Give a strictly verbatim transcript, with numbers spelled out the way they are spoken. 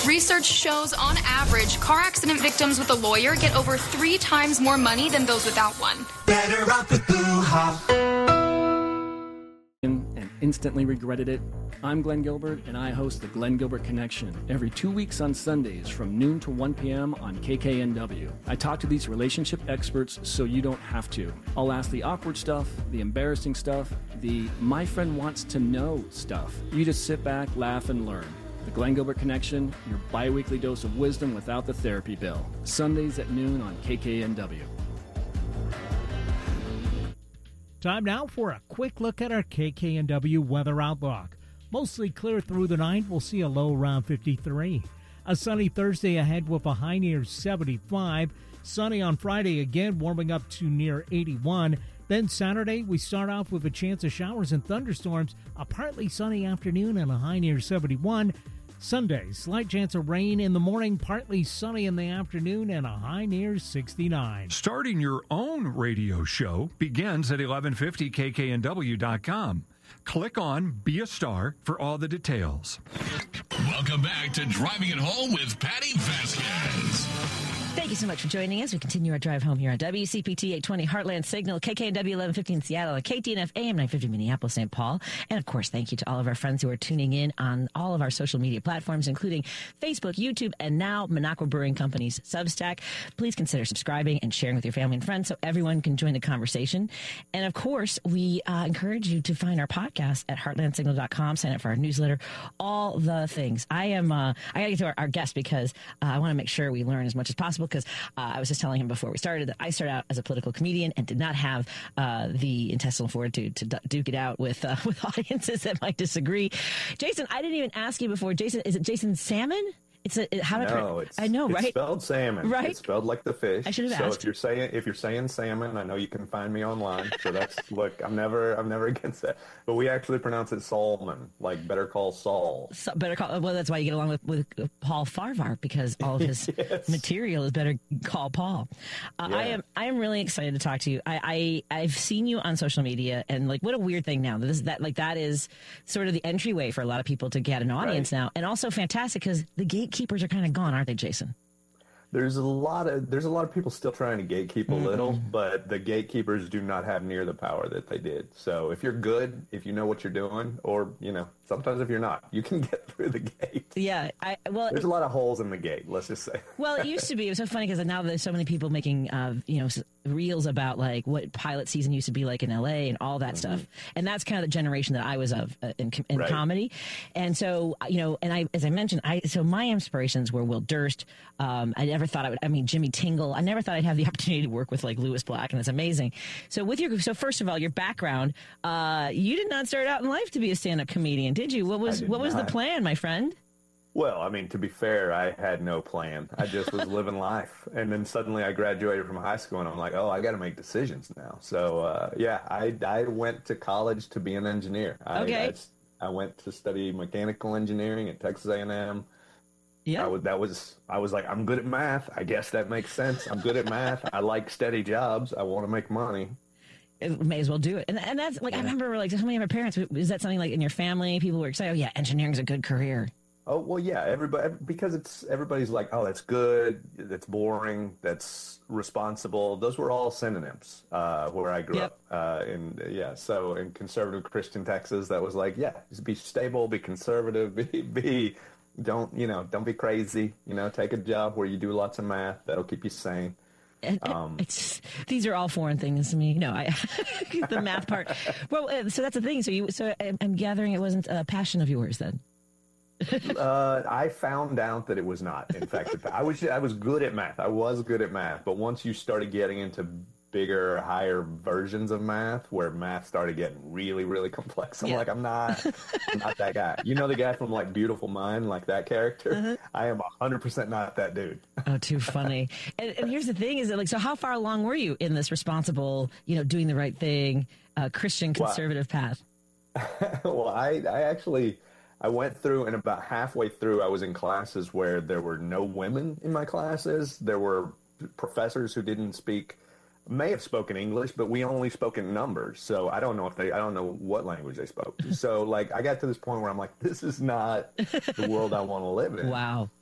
Research shows, on average, car accident victims with a lawyer get over three times more money than those without one. Better off with Boo Hop. And instantly regretted it. I'm Glenn Gilbert, and I host the Glenn Gilbert Connection every two weeks on Sundays from noon to one p.m. on K K N W. I talk to these relationship experts so you don't have to. I'll ask the awkward stuff, the embarrassing stuff, the my friend wants to know stuff. You just sit back, laugh, and learn. The Glenn Gilbert Connection, your bi-weekly dose of wisdom without the therapy bill. Sundays at noon on K K N W. Time now for a quick look at our K K N W weather outlook. Mostly clear through the night. We'll see a low around fifty-three. A sunny Thursday ahead with a high near seventy-five. Sunny on Friday again, warming up to near eighty-one. Then Saturday, we start off with a chance of showers and thunderstorms. A partly sunny afternoon and a high near seventy-one. Sunday, slight chance of rain in the morning, partly sunny in the afternoon, and a high near sixty-nine. Starting your own radio show begins at eleven fifty K K N W dot com. Click on Be a Star for all the details. Welcome back to Driving It Home with Patty Vasquez. Thank you so much for joining us. We continue our drive home here on W C P T eight twenty Heartland Signal, K K N W eleven fifty in Seattle, and K T N F A M nine fifty Minneapolis, Saint Paul. And, of course, thank you to all of our friends who are tuning in on all of our social media platforms, including Facebook, YouTube, and now Minocqua Brewing Company's Substack. Please consider subscribing and sharing with your family and friends so everyone can join the conversation. And, of course, we uh, encourage you to find our podcast at heartland signal dot com, sign up for our newsletter, all the things. I am, uh, I got to get to our, our guest because uh, I want to make sure we learn as much as possible because uh, I was just telling him before we started that I started out as a political comedian and did not have uh, the intestinal fortitude to duke it out with uh, with audiences that might disagree. Jason, I didn't even ask you before. Jason, is it Jason Salmon? It's a it, how to no, it's, I know, it's right? spelled salmon. Right? It's spelled like the fish. I should have so asked. if you're saying if you're saying salmon, I know you can find me online. So that's look, I'm never I'm never against that. But we actually pronounce it Salmon, like Better Call Saul. So, better call. Well, that's why you get along with, with Paul Farvar because all of his yes. material is Better Call Paul. Uh, yeah. I am I am really excited to talk to you. I, I I've seen you on social media and like what a weird thing now. This that like that is sort of the entryway for a lot of people to get an audience right. now, and also fantastic because the gatekeepers are kind of gone, aren't they, Jason? There's a lot of there's a lot of people still trying to gatekeep a mm-hmm. little, but the gatekeepers do not have near the power that they did. So if you're good, if you know what you're doing, or you know, sometimes if you're not, you can get through the gate. Yeah, I well, there's a lot of holes in the gate. Let's just say. Well, it used to be. It was so funny because now there's so many people making, uh, you know, reels about like what pilot season used to be like in L A and all that mm-hmm. stuff, and that's kind of the generation that I was of uh, in, in right. comedy. And so, you know, and I, as I mentioned, I so my inspirations were Will Durst. Um, I never thought I would. I mean, Jimmy Tingle. I never thought I'd have the opportunity to work with like Lewis Black, and it's amazing. So, with your so first of all, your background, uh, you did not start out in life to be a stand-up comedian, did you? What was what was not. the plan, my friend? Well, I mean, to be fair, I had no plan. I just was living life. And then suddenly I graduated from high school, and I'm like, oh, I got to make decisions now. So, uh, yeah, I, I went to college to be an engineer. Okay. I, I, I went to study mechanical engineering at Texas A and M. Yeah. I was, that was, I was like, I'm good at math. I guess that makes sense. I'm good at math. I like steady jobs. I want to make money. It may as well do it. And and that's like, yeah. I remember like so many of my parents, is that something like in your family? People were excited, oh, yeah, engineering's a good career. Oh, well, yeah, everybody, because it's everybody's like, oh, that's good, that's boring, that's responsible. Those were all synonyms uh, where I grew yep. up. Uh, and yeah, so in conservative Christian Texas, that was like, yeah, just be stable, be conservative, be, be don't, you know, don't be crazy, you know, take a job where you do lots of math. That'll keep you sane. Um, it's these are all foreign things to me. No, I the math part. Well, uh, so that's the thing. So you, so I'm gathering it wasn't a passion of yours then. uh, I found out that it was not. In fact, I was I was good at math. I was good at math, but once you started getting into bigger, higher versions of math, where math started getting really, really complex, I'm yeah. like, I'm not, I'm not that guy. You know, the guy from like Beautiful Mind, like that character. Uh-huh. I am one hundred percent not that dude. Oh, too funny. and, and here's the thing: is that like, so how far along were you in this responsible, you know, doing the right thing, uh, Christian conservative well, path? well, I, I actually. I went through, and about halfway through, I was in classes where there were no women in my classes. There were professors who didn't speak, may have spoken English, but we only spoke in numbers. So I don't know if they, I don't know what language they spoke. So like, I got to this point where I'm like, this is not the world I want to live in. Wow.